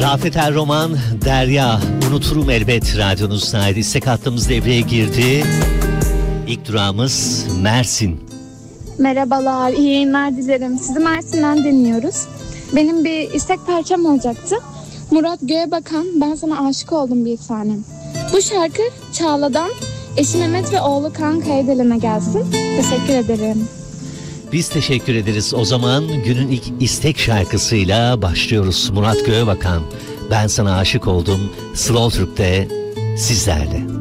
Rafet Er Roman, Derya, unuturum elbet radyonuzdaydı. İstek hattımız devreye girdi. İlk durağımız Mersin. Merhabalar, iyi yayınlar dilerim. Sizi Mersin'den dinliyoruz. Benim bir istek parçam olacaktı. Murat Göğebakan, Ben Sana Aşık Oldum Bir Tanem. Bu şarkı Çağla'dan eşi Mehmet ve oğlu Kaan Kayadelen'e gelsin. Teşekkür ederim. Biz teşekkür ederiz. O zaman günün ilk istek şarkısıyla başlıyoruz. Murat Göğebakan, Ben Sana Aşık Oldum, Slow Türk'te sizlerle.